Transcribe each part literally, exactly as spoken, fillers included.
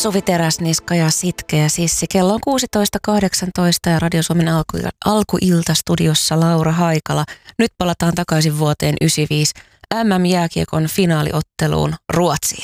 Suvi Teräsniska ja Sitkeä Sissi. Kello on kuusitoista kahdeksantoista ja Radio Suomen alku, alkuiltastudiossa Laura Haikala. Nyt palataan takaisin vuoteen yhdeksänkymmentäviisi M M-jääkiekon finaaliotteluun Ruotsiin.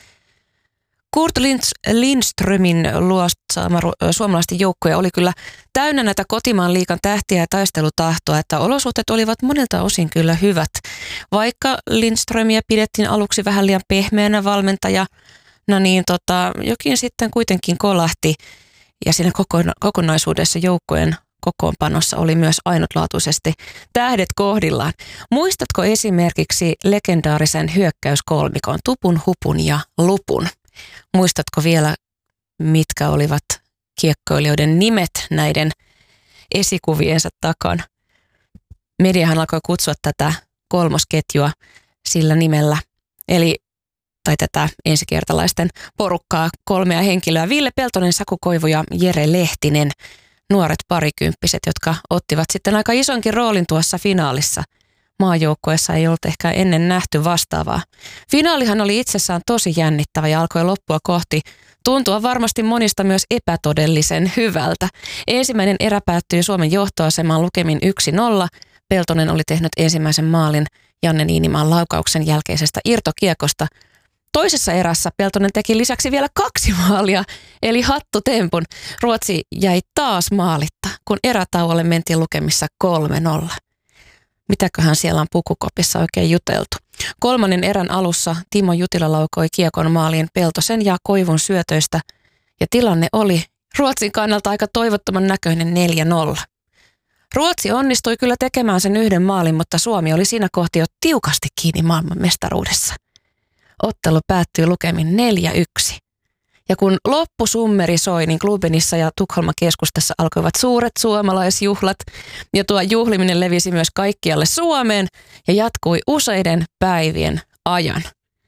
Kurt Lindströmin luotsaama suomalaisten joukkoja oli kyllä täynnä näitä kotimaan liigan tähtiä ja taistelutahtoa, että olosuhteet olivat monilta osin kyllä hyvät. Vaikka Lindströmiä pidettiin aluksi vähän liian pehmeänä valmentaja, no niin tota, jokin sitten kuitenkin kolahti ja siinä kokonaisuudessa joukkojen kokoonpanossa oli myös ainutlaatuisesti tähdet kohdillaan. Muistatko esimerkiksi legendaarisen hyökkäyskolmikon Tupun, Hupun ja Lupun? Muistatko vielä, mitkä olivat kiekkoilijoiden nimet näiden esikuviensa takana? Mediahan alkoi kutsua tätä kolmosketjua sillä nimellä, eli tai tätä ensikertalaisten porukkaa, kolmea henkilöä. Ville Peltonen, Saku Koivu ja Jere Lehtinen, nuoret parikymppiset, jotka ottivat sitten aika isonkin roolin tuossa finaalissa. Maajoukkueessa ei ollut ehkä ennen nähty vastaavaa. Finaalihan oli itsessään tosi jännittävä ja alkoi loppua kohti tuntua varmasti monista myös epätodellisen hyvältä. Ensimmäinen erä päättyi Suomen johtoasemaan lukemin yksi nolla. Peltonen oli tehnyt ensimmäisen maalin Janne Niinimaan laukauksen jälkeisestä irtokiekosta. Toisessa erässä Peltonen teki lisäksi vielä kaksi maalia, eli hattutempun. Ruotsi jäi taas maalitta, kun erätauolle mentiin lukemissa kolme nolla. Mitäköhän siellä on pukukopissa oikein juteltu? Kolmannen erän alussa Timo Jutila laukoi kiekon maaliin Peltosen ja Koivun syötöistä, ja tilanne oli Ruotsin kannalta aika toivottoman näköinen neljä nolla. Ruotsi onnistui kyllä tekemään sen yhden maalin, mutta Suomi oli siinä kohti jo tiukasti kiinni maailmanmestaruudessa. Ottelu päättyi lukemin neljä yksi. Ja kun loppusummeri soi, niin Klubenissa ja Tukholman keskustassa alkoivat suuret suomalaisjuhlat. Ja tuo juhliminen levisi myös kaikkialle Suomeen ja jatkui useiden päivien ajan.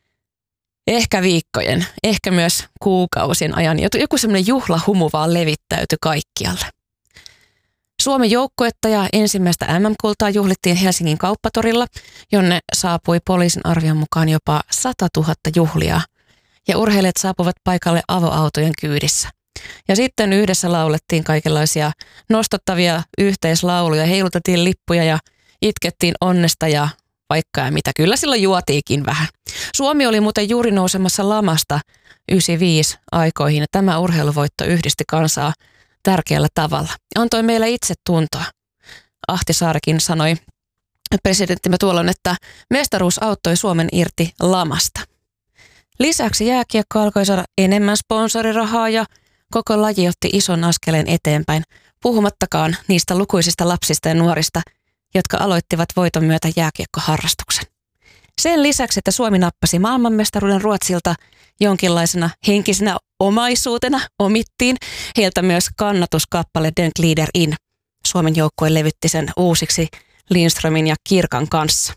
Ehkä viikkojen, ehkä myös kuukausien ajan. Joku semmoinen juhlahumu vaan levittäytyi kaikkialle. Suomen joukkuetta ja ensimmäistä M M-kultaa juhlittiin Helsingin kauppatorilla, jonne saapui poliisin arvion mukaan jopa sata tuhatta juhlia. Ja urheilijat saapuvat paikalle avoautojen kyydissä. Ja sitten yhdessä laulettiin kaikenlaisia nostattavia yhteislauluja, heilutettiin lippuja ja itkettiin onnesta ja vaikka ja mitä. Kyllä silloin juotiikin vähän. Suomi oli muuten juuri nousemassa lamasta yhdeksänkymmentäviisi aikoihin ja tämä urheiluvoitto yhdisti kansaa tärkeällä tavalla. Antoi meille itsetuntoa. Ahtisaarikin sanoi presidenttimme tuolloin, että mestaruus auttoi Suomen irti lamasta. Lisäksi jääkiekko alkoi saada enemmän sponsorirahaa ja koko laji otti ison askeleen eteenpäin, puhumattakaan niistä lukuisista lapsista ja nuorista, jotka aloittivat voiton myötä jääkiekkoharrastuksen. Sen lisäksi, että Suomi nappasi maailmanmestaruuden Ruotsilta jonkinlaisena henkisenä omaisuutena, omittiin heiltä myös kannatuskappale Den Glider In. Suomen joukkue levytti sen uusiksi Lindströmin ja Kirkan kanssa.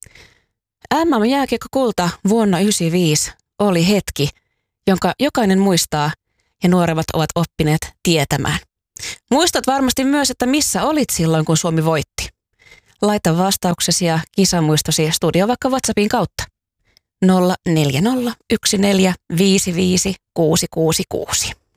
M M-jääkiekkokulta vuonna yhdeksänkymmentäviisi oli hetki, jonka jokainen muistaa ja nuoremmat ovat oppineet tietämään. Muistat varmasti myös, että missä olit silloin, kun Suomi voitti. Laita vastauksesi ja kisamuistosi studio vaikka WhatsAppin kautta. nolla neljä nolla yksi neljä viisi viisi kuusi kuusi kuusi.